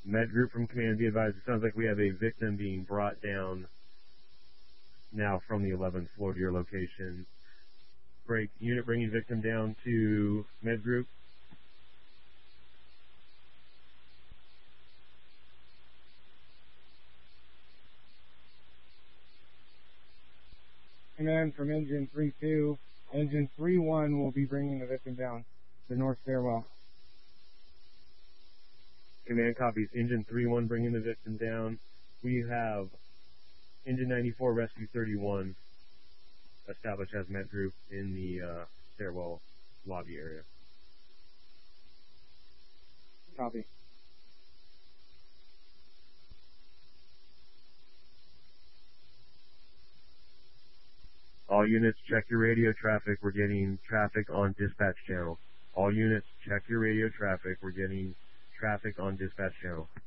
Med Group from Command, be advised, it sounds like we have a victim being brought down now from the 11th floor to your location. Break, unit bringing victim down to Med Group. Command from engine 3-2. Engine 3-1 will be bringing the victim down the north stairwell. Command copies. Engine 3-1 bringing the victim down. We have Engine 94 Rescue 31 established as Med Group in the stairwell lobby area. Copy. All units, check your radio traffic. We're getting traffic on dispatch channel. All units, check your radio traffic. We're getting traffic on dispatch channel.